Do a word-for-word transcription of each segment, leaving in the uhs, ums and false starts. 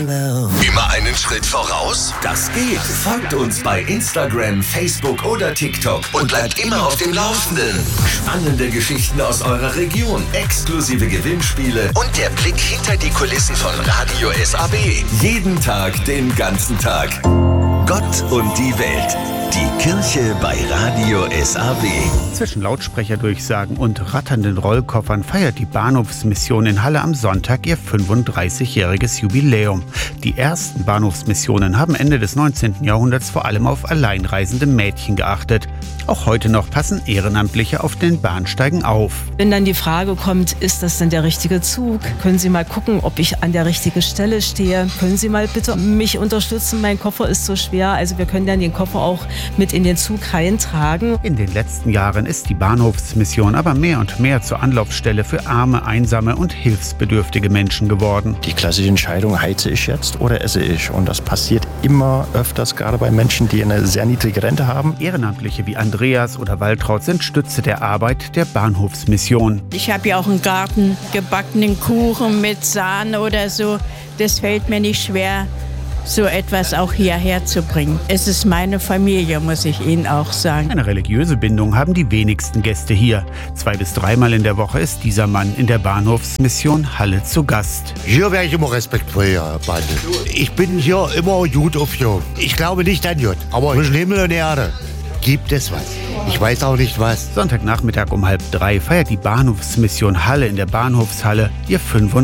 Immer einen Schritt voraus? Das geht. Folgt uns bei Instagram, Facebook oder TikTok und bleibt immer auf dem Laufenden. Spannende Geschichten aus eurer Region, exklusive Gewinnspiele und der Blick hinter die Kulissen von Radio S A B. Jeden Tag, den ganzen Tag. Gott und die Welt. Die Kirche bei Radio S A B. Zwischen Lautsprecherdurchsagen und ratternden Rollkoffern feiert die Bahnhofsmission in Halle am Sonntag ihr fünfunddreißigjähriges Jubiläum. Die ersten Bahnhofsmissionen haben Ende des neunzehnten Jahrhunderts vor allem auf alleinreisende Mädchen geachtet. Auch heute noch passen Ehrenamtliche auf den Bahnsteigen auf. Wenn dann die Frage kommt, ist das denn der richtige Zug? Können Sie mal gucken, ob ich an der richtigen Stelle stehe? Können Sie mal bitte mich unterstützen? Mein Koffer ist so schwer. Also wir können dann den Koffer auch mit in den Zug reintragen. In den letzten Jahren ist die Bahnhofsmission aber mehr und mehr zur Anlaufstelle für arme, einsame und hilfsbedürftige Menschen geworden. Die klassische Entscheidung, heize ich jetzt oder esse ich? Und das passiert immer öfters, gerade bei Menschen, die eine sehr niedrige Rente haben. Ehrenamtliche wie Andreas oder Waltraud sind Stütze der Arbeit der Bahnhofsmission. Ich habe ja auch einen Garten, gebackenen Kuchen mit Sahne oder so. Das fällt mir nicht schwer, so etwas auch hierher zu bringen. Es ist meine Familie, muss ich Ihnen auch sagen. Eine religiöse Bindung haben die wenigsten Gäste hier. Zwei bis dreimal in der Woche ist dieser Mann in der Bahnhofsmission Halle zu Gast. Hier wäre ich immer respektvoll behandelt. Ich bin hier immer gut aufgehoben. Ich glaube nicht an Gott, aber zwischen Himmel und Erde gibt es was. Ich weiß auch nicht was. Sonntagnachmittag um halb drei feiert die Bahnhofsmission Halle in der Bahnhofshalle ihr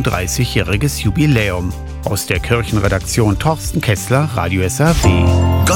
fünfunddreißigjähriges Jubiläum. Aus der Kirchenredaktion Thorsten Kessler, Radio S A B.